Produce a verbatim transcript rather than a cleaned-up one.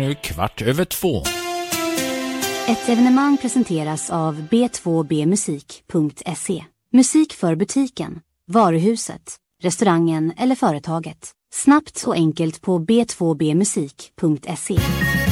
nu kvart över två. Ett evenemang presenteras av b två b musik punkt se. Musik för butiken, varuhuset, restaurangen eller företaget. Snabbt och enkelt på b två b musik punkt se.